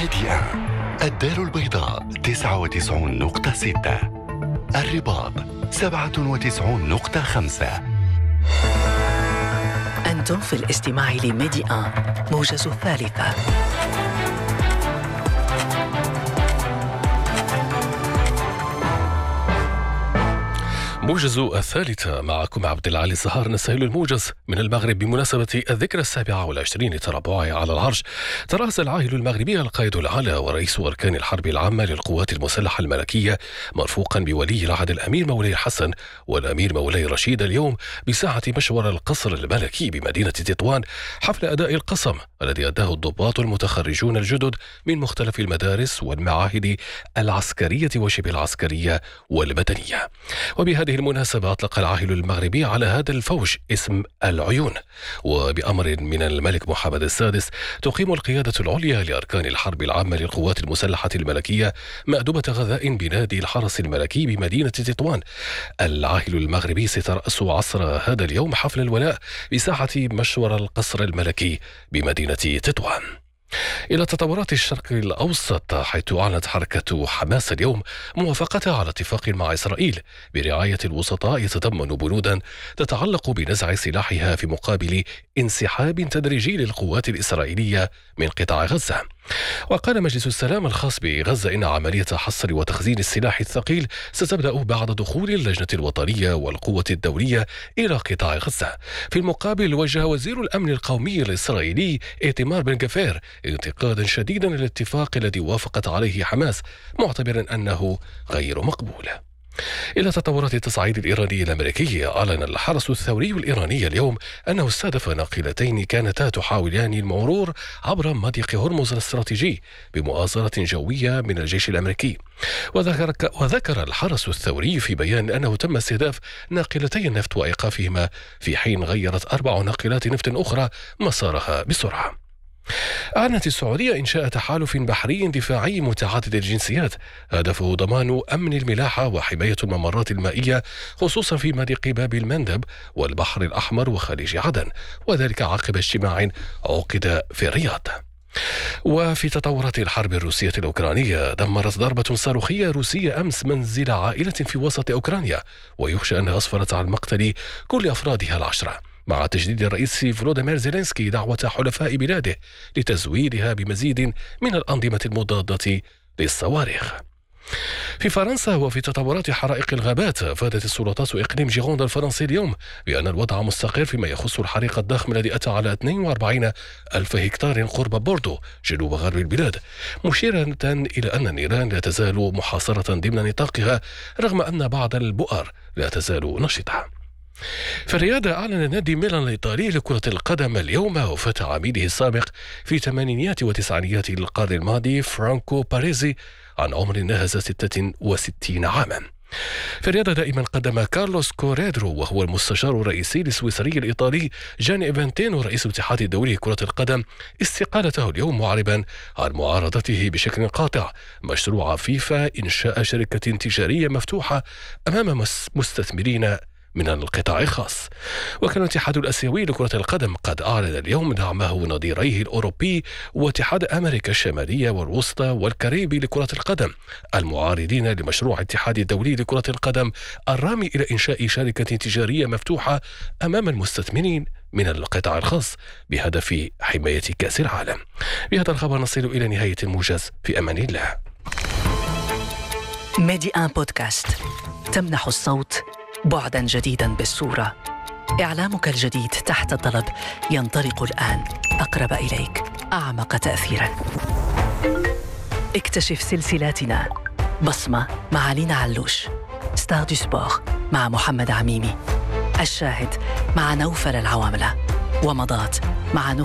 ميديا. الدار البيضاء 99.6، الرباط 97.5. أنتم في الاستماع لميديا موجز الثالثة. موجز الثالثة، معكم عبد العالي الزهار. نسهل الموجز من المغرب بمناسبة الذكرى 27 لتربعه على العرش. ترأس العاهل المغربي القائد الأعلى ورئيس أركان الحرب العامة للقوات المسلحة الملكية مرفوقا بولي العهد الأمير مولاي حسن والأمير مولاي رشيد اليوم بساحة مشور القصر الملكي بمدينة تطوان حفل أداء القسم الذي أداه الضباط المتخرجون الجدد من مختلف المدارس والمعاهد العسكرية وشبه العسكرية والمدنية. وبهذه المناسبة أطلق العاهل المغربي على هذا الفوج اسم العيون. وبأمر من الملك محمد السادس تقيم القيادة العليا لأركان الحرب العامة للقوات المسلحة الملكية مأدبة غذاء بنادي الحرس الملكي بمدينة تطوان. العاهل المغربي سيترأس عصر هذا اليوم حفل الولاء بساحة مشور القصر الملكي بمدينة تطوان. إلى تطورات الشرق الأوسط، حيث أعلنت حركة حماس اليوم موافقتها على اتفاق مع إسرائيل برعاية الوسطاء يتضمن بنودا تتعلق بنزع سلاحها في مقابل انسحاب تدريجي للقوات الإسرائيلية من قطاع غزة. وقال مجلس السلام الخاص بغزة إن عملية حصر وتخزين السلاح الثقيل ستبدأ بعد دخول اللجنة الوطنية والقوة الدولية إلى قطاع غزة. في المقابل، وجه وزير الأمن القومي الإسرائيلي إيتمار بن غفير انتقادا شديدا للاتفاق الذي وافقت عليه حماس، معتبرا أنه غير مقبول. إلى تطورات التصعيد الإيراني الأمريكي، أعلن الحرس الثوري الإيراني اليوم أنه استهدف ناقلتين كانتا تحاولان المرور عبر مضيق هرمز الاستراتيجي بمؤازرة جوية من الجيش الأمريكي. وذكر الحرس الثوري في بيان أنه تم استهداف ناقلتي النفط وإيقافهما، في حين غيرت 4 ناقلات نفط أخرى مسارها بسرعة. أعلنت السعودية إنشاء تحالف بحري دفاعي متعدد الجنسيات هدفه ضمان أمن الملاحة وحماية الممرات المائية، خصوصا في مضيق باب المندب والبحر الأحمر وخليج عدن، وذلك عقب اجتماع عقد في الرياض. وفي تطورات الحرب الروسية الأوكرانية، دمرت ضربة صاروخية روسية أمس منزل عائلة في وسط أوكرانيا، ويخشى أنها أسفرت عن مقتل كل أفرادها 10، مع تجديد الرئيس فلوديمير زيلينسكي دعوة حلفاء بلاده لتزويدها بمزيد من الأنظمة المضادة للصواريخ. في فرنسا، وفي تطورات حرائق الغابات، أفادت السلطات إقليم جيروند الفرنسي اليوم بأن الوضع مستقر فيما يخص الحريق الضخم الذي أتى على 42 ألف هكتار قرب بوردو جنوب غرب البلاد، مشيرة إلى أن النيران لا تزال محاصرة ضمن نطاقها رغم أن بعض البؤر لا تزال نشطة. في الرياضة، أعلن نادي ميلان الإيطالي لكرة القدم اليوم وفاة عميده السابق في الثمانينيات والتسعينيات للقرن الماضي فرانكو باريزي عن عمر ناهز 66 عاما. في الرياضة دائما، قدم كارلوس كوريدرو وهو المستشار الرئيسي للسويسري الإيطالي جاني إنفانتينو رئيس الاتحاد الدولي لكرة القدم استقالته اليوم، معربا عن معارضته بشكل قاطع مشروع فيفا إنشاء شركة تجارية مفتوحة أمام مستثمرين من القطاع الخاص. وكان الاتحاد الآسيوي لكرة القدم قد أعلن اليوم دعمه نظيريه الأوروبي واتحاد أمريكا الشمالية والوسطى والكاريبي لكرة القدم المعارضين لمشروع الاتحاد الدولي لكرة القدم الرامي إلى إنشاء شركة تجارية مفتوحة أمام المستثمرين من القطاع الخاص بهدف حماية كأس العالم. بهذا الخبر نصل إلى نهاية الموجز، في أمان الله. ميديا بودكاست تمنح الصوت بعداً جديداً بالصورة. إعلامك الجديد تحت الطلب ينطلق الآن، أقرب إليك، أعمق تأثيراً. اكتشف سلسلاتنا: بصمة مع لينا علوش، ستار دو سبور مع محمد عميمي، الشاهد مع نوفل العواملة، ومضات مع